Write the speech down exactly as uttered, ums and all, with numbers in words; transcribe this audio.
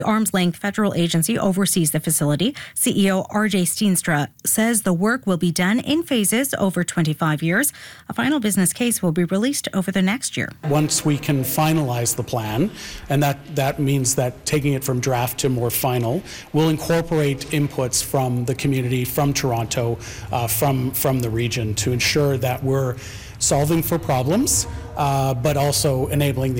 Arm's length federal agency oversees the facility. C E O R J Steenstra says the work will be done in phases over twenty-five years. A final business case will be released over the next year. Once we can finalize the plan, and that, that means that taking it from draft to more final, we'll incorporate inputs from the community, from Toronto, uh, from, from the region to ensure that we're solving for problems, uh, but also enabling the